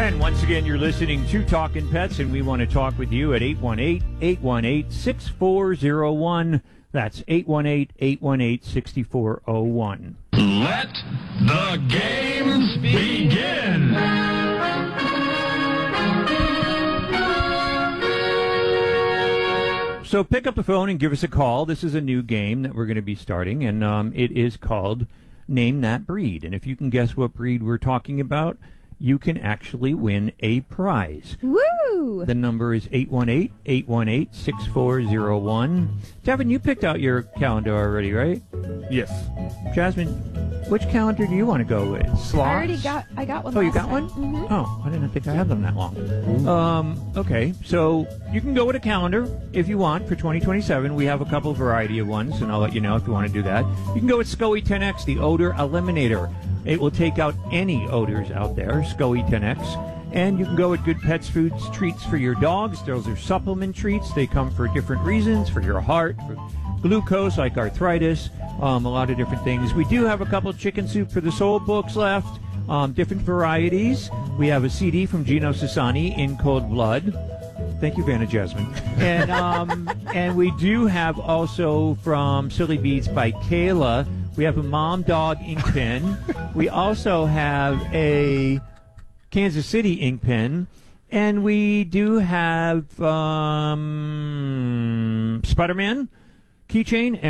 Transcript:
And once again, you're listening to Talking Pets, and we want to talk with you at 818-818-6401. That's 818-818-6401. Let the games begin! So pick up the phone and give us a call. This is a new game that we're going to be starting, and it is called Name That Breed. And if you can guess what breed we're talking about, you can actually win a prize. Woo! The number is 818-818-6401. Devin, you picked out your calendar already, right? Yes. Jasmine, which calendar do you want to go with? Sloths? I got one. Oh, you last got time. one? Mm-hmm. Oh, I didn't think I had them that long. Okay, so you can go with a calendar if you want for 2027. We have a couple variety of ones, and I'll let you know if you want to do that. You can go with SCOE 10X, the odor eliminator. It will take out any odors out there, SCOE 10X. And you can go with Good Pets Foods treats for your dogs. Those are supplement treats. They come for different reasons, for your heart, for glucose, like arthritis, a lot of different things. We do have a couple of Chicken Soup for the Soul books left, different varieties. We have a CD from Gino Sassani, In Cold Blood. Thank you, Vanna Jasmine. And and we do have also from Silly Beads by Kayla, we have a Mom Dog ink pen. We also have a Kansas City ink pen. And we do have Spider-Man keychain.